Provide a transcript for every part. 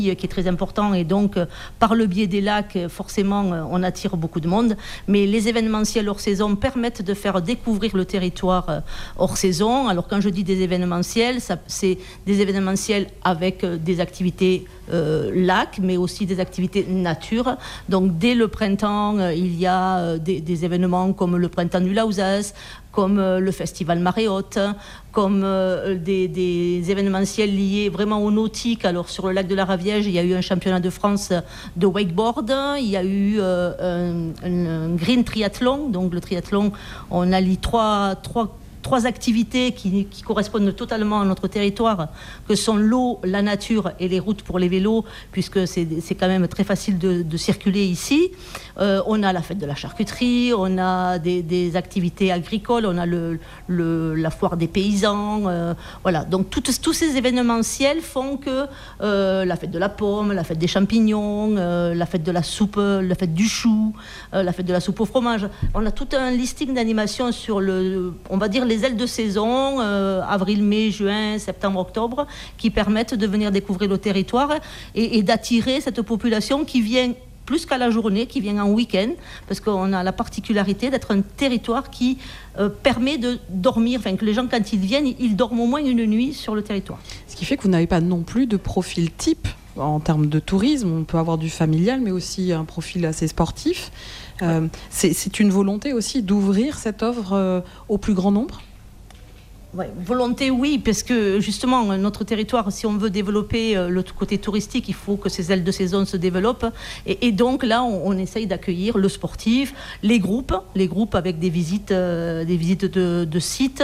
qui est très important et donc par le biais des lacs forcément on attire beaucoup de monde, mais les événementiels hors saison permettent de faire découvrir le territoire hors saison. Alors quand je dis des événementiels, c'est des événementiels avec des activités lac, mais aussi des activités nature. Donc dès le printemps, il y a des événements comme le printemps du Lausas, comme le festival Marée Haute, comme des événementiels liés vraiment au nautique. Alors sur le lac de la Raviège, il y a eu un championnat de France de wakeboard, il y a eu un green triathlon. Donc le triathlon, on allie trois activités qui correspondent totalement à notre territoire, que sont l'eau, la nature et les routes pour les vélos, puisque c'est quand même très facile de circuler ici. On a la fête de la charcuterie, on a des activités agricoles, on a la foire des paysans. Voilà. Donc tous ces événementiels font que la fête de la pomme, la fête des champignons, la fête de la soupe, la fête du chou, la fête de la soupe au fromage. On a tout un listing d'animations sur on va dire, les ailes de saison, avril, mai, juin, septembre, octobre, qui permettent de venir découvrir le territoire et d'attirer cette population qui vient plus qu'à la journée, qui vient en week-end, parce qu'on a la particularité d'être un territoire qui permet de dormir, enfin que les gens quand ils viennent, ils dorment au moins une nuit sur le territoire. Ce qui fait que vous n'avez pas non plus de profil type en termes de tourisme. On peut avoir du familial, mais aussi un profil assez sportif. C'est une volonté aussi d'ouvrir cette offre au plus grand nombre ? Ouais, volonté, oui, parce que justement, notre territoire, si on veut développer le côté touristique, il faut que ces ailes de saison se développent. Et donc là, on essaye d'accueillir le sportif, les groupes avec des visites de sites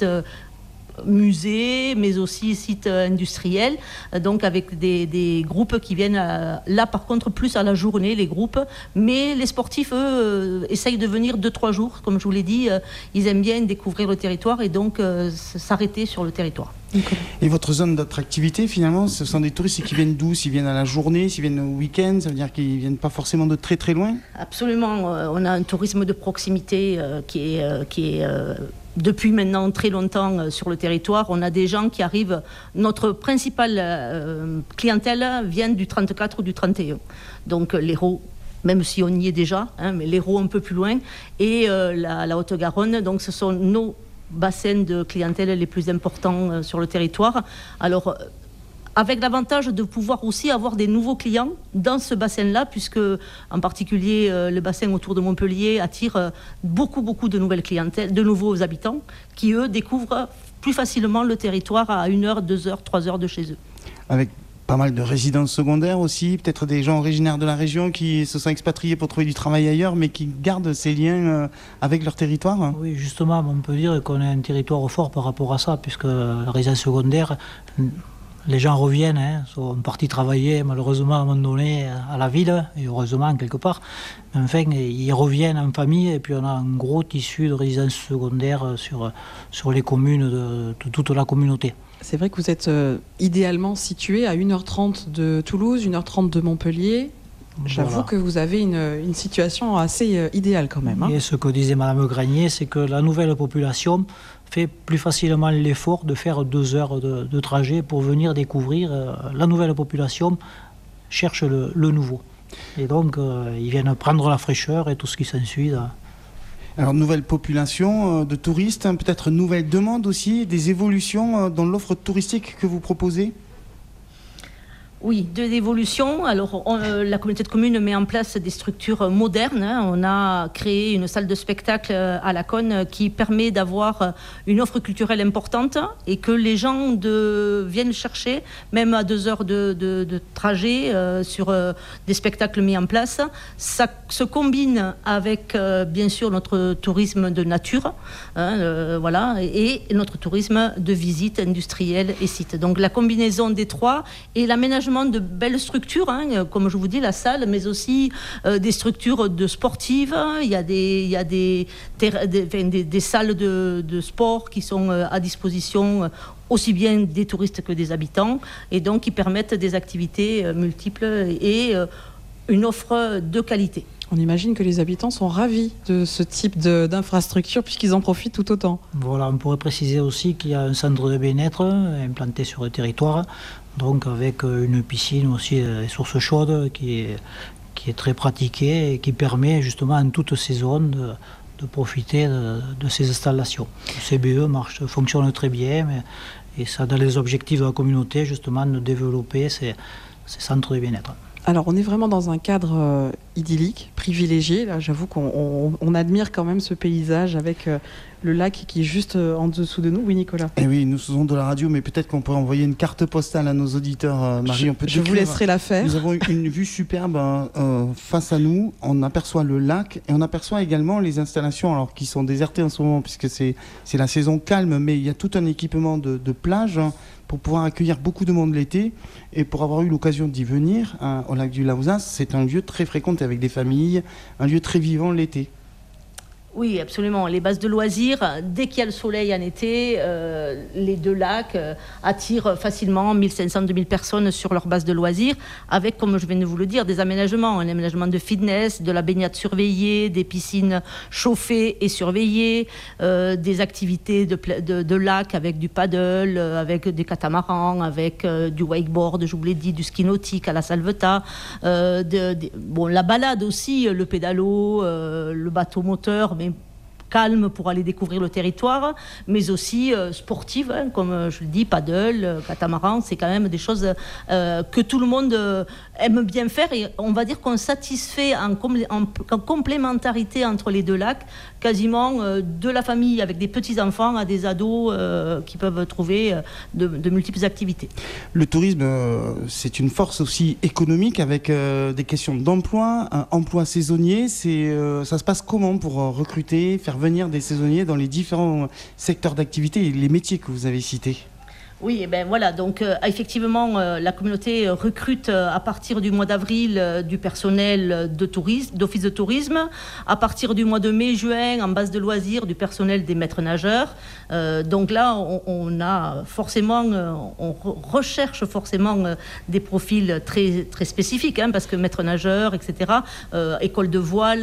musées, mais aussi sites industriels, donc avec des groupes qui viennent là par contre plus à la journée, les groupes, mais les sportifs eux essayent de venir 2-3 jours, comme je vous l'ai dit, ils aiment bien découvrir le territoire et donc s'arrêter sur le territoire. Et votre zone d'attractivité, finalement, ce sont des touristes qui viennent d'où? S'ils viennent à la journée, s'ils viennent au week-end, ça veut dire qu'ils ne viennent pas forcément de très très loin? Absolument, on a un tourisme de proximité qui est depuis maintenant très longtemps sur le territoire. On a des gens qui arrivent, notre principale clientèle vient du 34 ou du 31. Donc l'Hérault, même si on y est déjà, mais l'Hérault un peu plus loin, et la Haute-Garonne, donc ce sont nos bassins de clientèle les plus importants sur le territoire. Alors, avec l'avantage de pouvoir aussi avoir des nouveaux clients dans ce bassin-là, puisque en particulier le bassin autour de Montpellier attire beaucoup de nouvelles clientèles, de nouveaux habitants qui, eux, découvrent plus facilement le territoire à 1 heure, 2 heures, 3 heures de chez eux. Avec pas mal de résidences secondaires aussi, peut-être des gens originaires de la région qui se sont expatriés pour trouver du travail ailleurs, mais qui gardent ces liens avec leur territoire. Oui, justement, on peut dire qu'on a un territoire fort par rapport à ça, puisque la résidence secondaire, les gens reviennent, sont partis travailler malheureusement à un moment donné à la ville, et heureusement quelque part, mais enfin ils reviennent en famille, et puis on a un gros tissu de résidences secondaires sur les communes de toute la communauté. C'est vrai que vous êtes idéalement situé à 1h30 de Toulouse, 1h30 de Montpellier. J'avoue Voilà. que vous avez une situation assez idéale quand même. Et ce que disait Madame Granier, c'est que la nouvelle population fait plus facilement l'effort de faire 2 heures de trajet pour venir découvrir. La nouvelle population cherche le nouveau. Et donc, ils viennent prendre la fraîcheur et tout ce qui s'ensuit. Alors, nouvelle population de touristes, peut-être nouvelle demande aussi, des évolutions dans l'offre touristique que vous proposez ? Oui, de l'évolution. Alors, la communauté de communes met en place des structures modernes. On a créé une salle de spectacle à la Cône qui permet d'avoir une offre culturelle importante et que les gens viennent chercher, même à 2 heures de trajet, sur des spectacles mis en place. Ça se combine avec, bien sûr, notre tourisme de nature, voilà, et notre tourisme de visite industrielle et site. Donc, la combinaison des trois et l'aménagement de belles structures, comme je vous dis, la salle, mais aussi des structures de sportives. Il y a des salles de sport qui sont à disposition aussi bien des touristes que des habitants, et donc qui permettent des activités multiples et une offre de qualité. On imagine que les habitants sont ravis de ce type d'infrastructure puisqu'ils en profitent tout autant. Voilà, on pourrait préciser aussi qu'il y a un centre de bien-être implanté sur le territoire. donc avec une piscine aussi, source chaude qui est très pratiquée et qui permet justement en toute saison de profiter de ces installations. Le CBE fonctionne très bien et ça a dans les objectifs de la communauté justement de développer ces centres de bien-être. Alors, on est vraiment dans un cadre idyllique, privilégié. Là, j'avoue qu'on admire quand même ce paysage avec le lac qui est juste en dessous de nous. Oui, Nicolas. Et oui, nous faisons de la radio, mais peut-être qu'on pourrait envoyer une carte postale à nos auditeurs. Marie, je vous laisserai la faire. Nous avons une vue superbe face à nous. On aperçoit le lac et on aperçoit également les installations, alors qui sont désertées en ce moment puisque c'est la saison calme, mais il y a tout un équipement de plage pour pouvoir accueillir beaucoup de monde l'été. Et pour avoir eu l'occasion d'y venir au lac du Lausas, c'est un lieu très fréquenté avec des familles, un lieu très vivant l'été. Oui, absolument. Les bases de loisirs, dès qu'il y a le soleil en été, les deux lacs attirent facilement 1500-2000 personnes sur leur base de loisirs, avec, comme je viens de vous le dire, des aménagements. Un aménagement de fitness, de la baignade surveillée, des piscines chauffées et surveillées, des activités de lac avec du paddle, avec des catamarans, avec du wakeboard, je vous l'ai dit, du ski nautique à la Salvetat, la balade aussi, le pédalo, le bateau moteur, mais calme pour aller découvrir le territoire, mais aussi sportive, comme je le dis, paddle, catamaran, c'est quand même des choses que tout le monde aime bien faire, et on va dire qu'on satisfait en complémentarité entre les deux lacs, quasiment de la famille avec des petits-enfants à des ados qui peuvent trouver de multiples activités. Le tourisme, c'est une force aussi économique avec des questions d'emploi, un emploi saisonnier. Ça se passe comment pour recruter, faire venir des saisonniers dans les différents secteurs d'activité et les métiers que vous avez cités? Oui, et ben voilà, donc effectivement, la communauté recrute à partir du mois d'avril du personnel d'office de tourisme, à partir du mois de mai-juin, en base de loisirs, du personnel des maîtres nageurs. Donc là, on a forcément, on recherche forcément des profils très, très spécifiques, parce que maîtres nageurs, etc., école de voile,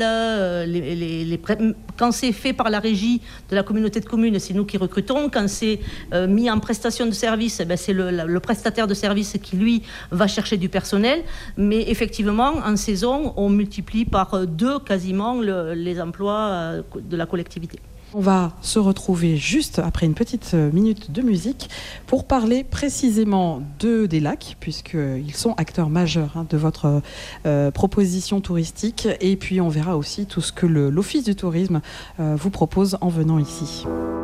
quand c'est fait par la régie de la communauté de communes, c'est nous qui recrutons. Quand c'est mis en prestation de service, c'est le prestataire de service qui, lui, va chercher du personnel. Mais effectivement, en saison, on multiplie par 2 quasiment les emplois de la collectivité. On va se retrouver juste après une petite minute de musique pour parler précisément des lacs, puisqu'ils sont acteurs majeurs de votre proposition touristique. Et puis on verra aussi tout ce que l'Office du tourisme vous propose en venant ici.